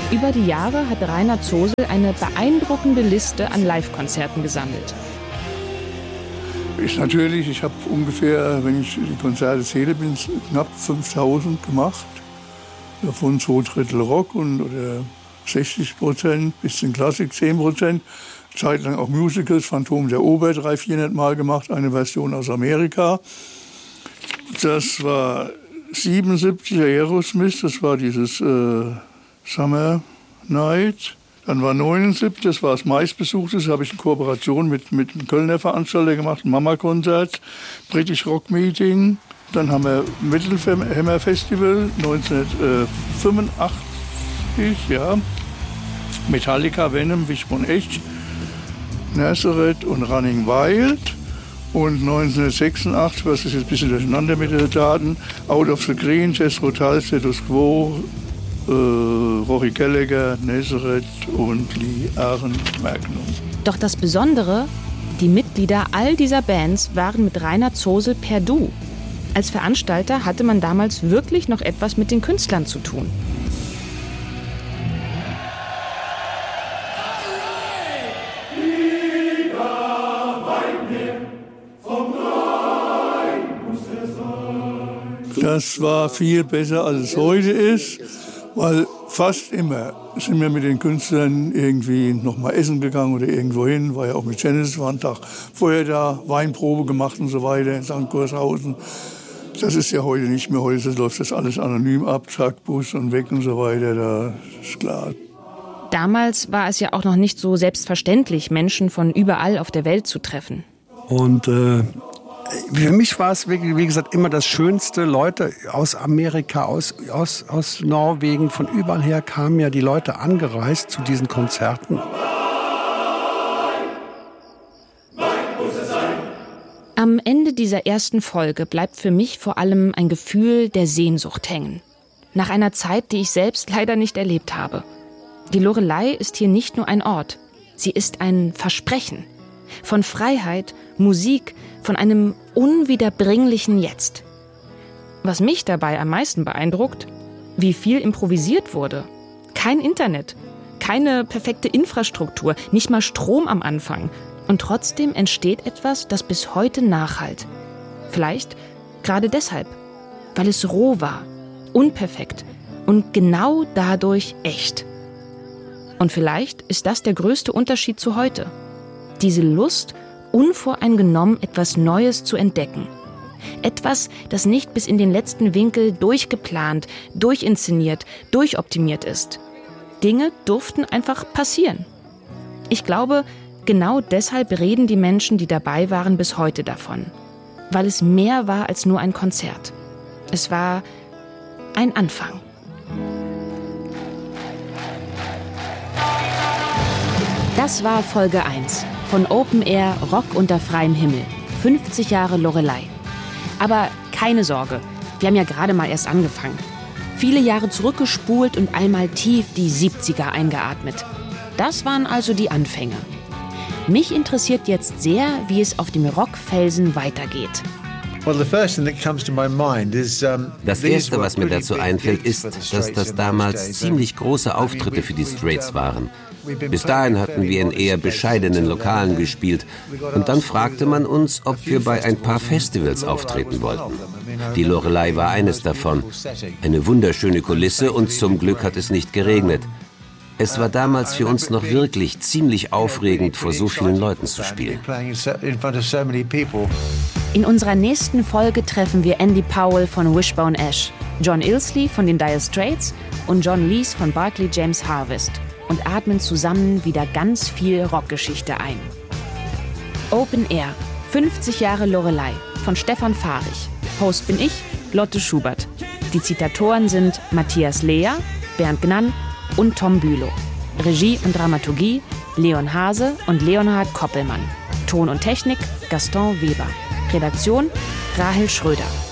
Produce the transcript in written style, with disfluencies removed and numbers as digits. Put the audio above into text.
Über die Jahre hat Rainer Zosel eine beeindruckende Liste an Live-Konzerten gesammelt. Ich habe ungefähr, wenn ich die Konzerte zähle, bin knapp 5000 gemacht. Davon 2/3 Rock oder 60%, bisschen Klassik 10%. Zeitlang auch Musicals, Phantom der Oper 300-400 Mal gemacht, eine Version aus Amerika. Das war 77 Aerosmith, das war dieses Summer Night. Dann war 79, das war das meistbesuchte, das habe ich in Kooperation mit einem Kölner Veranstalter gemacht, ein Mama-Konzert, British Rock Meeting. Dann haben wir Metal Hammer Festival 1985, ja. Metallica, Venom, Wishbone Echt, Nazareth und Running Wild. Und 1986, was ist jetzt ein bisschen durcheinander mit den Daten, Out of the Green, Jethro Tull, Status Quo, Rory Gallagher, Nazareth und Lee Aaron Magnum. Doch das Besondere, die Mitglieder all dieser Bands waren mit Rainer Zosel per Du. Als Veranstalter hatte man damals wirklich noch etwas mit den Künstlern zu tun. Das war viel besser, als es heute ist, weil fast immer sind wir mit den Künstlern irgendwie noch mal essen gegangen oder irgendwo hin. War ja auch mit Genesis, war ein Tag vorher da, Weinprobe gemacht und so weiter in St. Gorshausen. Das ist ja heute nicht mehr. Heute läuft das alles anonym ab, zack, Bus und weg und so weiter, da ist klar. Damals war es ja auch noch nicht so selbstverständlich, Menschen von überall auf der Welt zu treffen. Und für mich war es, wie gesagt, immer das Schönste. Leute aus Amerika, aus Norwegen, von überall her kamen ja die Leute angereist zu diesen Konzerten. Am Ende dieser ersten Folge bleibt für mich vor allem ein Gefühl der Sehnsucht hängen. Nach einer Zeit, die ich selbst leider nicht erlebt habe. Die Loreley ist hier nicht nur ein Ort. Sie ist ein Versprechen. Von Freiheit, Musik, von einem unwiederbringlichen Jetzt. Was mich dabei am meisten beeindruckt, wie viel improvisiert wurde. Kein Internet, keine perfekte Infrastruktur, nicht mal Strom am Anfang. Und trotzdem entsteht etwas, das bis heute nachhallt. Vielleicht gerade deshalb, weil es roh war, unperfekt und genau dadurch echt. Und vielleicht ist das der größte Unterschied zu heute. Diese Lust, unvoreingenommen etwas Neues zu entdecken. Etwas, das nicht bis in den letzten Winkel durchgeplant, durchinszeniert, durchoptimiert ist. Dinge durften einfach passieren. Ich glaube, genau deshalb reden die Menschen, die dabei waren, bis heute davon. Weil es mehr war als nur ein Konzert. Es war ein Anfang. Das war Folge 1 von Open Air Rock unter freiem Himmel. 50 Jahre Loreley. Aber keine Sorge, wir haben ja gerade mal erst angefangen. Viele Jahre zurückgespult und einmal tief die 70er eingeatmet. Das waren also die Anfänge. Mich interessiert jetzt sehr, wie es auf dem Rockfelsen weitergeht. Das Erste, was mir dazu einfällt, ist, dass das damals ziemlich große Auftritte für die Straits waren. Bis dahin hatten wir in eher bescheidenen Lokalen gespielt. Und dann fragte man uns, ob wir bei ein paar Festivals auftreten wollten. Die Loreley war eines davon. Eine wunderschöne Kulisse und zum Glück hat es nicht geregnet. Es war damals für uns noch wirklich ziemlich aufregend, vor so vielen Leuten zu spielen. In unserer nächsten Folge treffen wir Andy Powell von Wishbone Ash, John Illsley von den Dire Straits und John Lees von Barclay James Harvest und atmen zusammen wieder ganz viel Rockgeschichte ein. Open Air, 50 Jahre Loreley von Stefan Fahrig. Host bin ich, Lotte Schubert. Die Zitatoren sind Matthias Lehr, Bernd Gnann und Tom Bülow. Regie und Dramaturgie Leon Hase und Leonhard Koppelmann. Ton und Technik Gaston Weber. Redaktion Rahel Schröder.